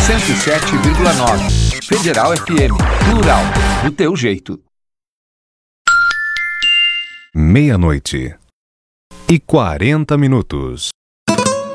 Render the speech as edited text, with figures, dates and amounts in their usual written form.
107,9. Federal FM, plural, do teu jeito. 00:40.